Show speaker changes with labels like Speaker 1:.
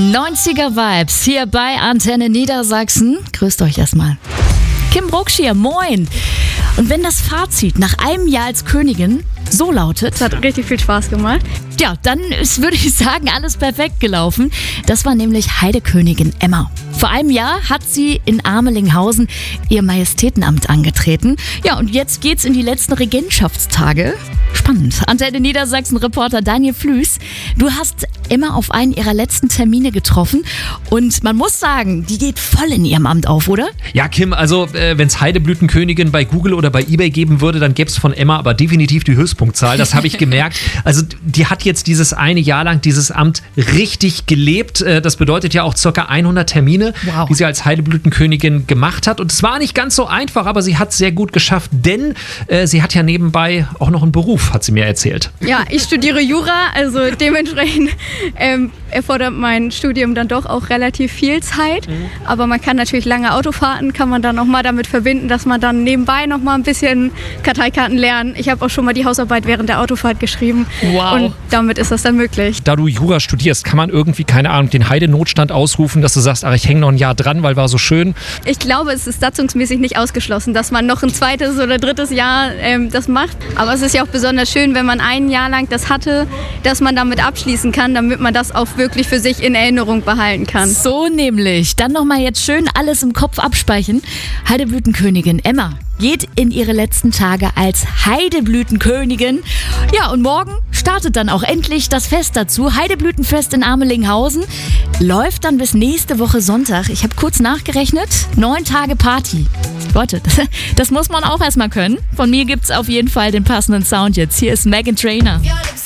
Speaker 1: 90er Vibes hier bei Antenne Niedersachsen. Grüßt euch erstmal. Kim Brookshire, moin. Und wenn das Fazit nach einem Jahr als Königin so lautet...
Speaker 2: Es hat richtig viel Spaß gemacht.
Speaker 1: Ja, dann ist, würde ich sagen, alles perfekt gelaufen. Das war nämlich Heidekönigin Emma. Vor einem Jahr hat sie in Amelinghausen ihr Majestätenamt angetreten. Ja, und jetzt geht's in die letzten Regentschaftstage. Spannend. Antenne Niedersachsen-Reporter Daniel Flüß, du hast Emma auf einen ihrer letzten Termine getroffen und man muss sagen, die geht voll in ihrem Amt auf, oder?
Speaker 3: Ja, Kim, also wenn es Heideblütenkönigin bei Google oder bei eBay geben würde, dann gäbe es von Emma aber definitiv die Höchstpunktzahl, das habe ich gemerkt. Also die hat jetzt dieses eine Jahr lang dieses Amt richtig gelebt. Das bedeutet ja auch ca. 100 Termine, die sie als Heideblütenkönigin gemacht hat. Und es war nicht ganz so einfach, aber sie hat es sehr gut geschafft, denn sie hat ja nebenbei auch noch einen Beruf, hat sie mir erzählt.
Speaker 2: Ja, ich studiere Jura, also dementsprechend erfordert mein Studium dann doch auch relativ viel Zeit. Aber man kann natürlich lange Autofahrten, kann man dann nochmal damit verbinden, dass man dann nebenbei nochmal ein bisschen Karteikarten lernt. Ich habe auch schon mal die Hausarbeit während der Autofahrt geschrieben.
Speaker 1: Wow.
Speaker 2: Und damit ist das dann möglich.
Speaker 3: Da du Jura studierst, kann man irgendwie, keine Ahnung, den Heidenotstand ausrufen, dass du sagst, ach, ich hänge noch ein Jahr dran, weil war so schön?
Speaker 2: Ich glaube, es ist satzungsmäßig nicht ausgeschlossen, dass man noch ein zweites oder drittes Jahr das macht. Aber es ist ja auch besonders schön, wenn man ein Jahr lang das hatte, dass man damit abschließen kann, damit man das auch wirklich für sich in Erinnerung behalten kann.
Speaker 1: So nämlich. Dann nochmal jetzt schön alles im Kopf abspeichern. Heideblütenkönigin Emma geht in ihre letzten Tage als Heideblütenkönigin. Ja, und morgen startet dann auch endlich das Fest dazu. Heideblütenfest in Amelinghausen. Läuft dann bis nächste Woche Sonntag. Ich habe kurz nachgerechnet. 9 Tage Party. Leute, das muss man auch erstmal können. Von mir gibt's auf jeden Fall den passenden Sound jetzt. Hier ist Meghan Trainor.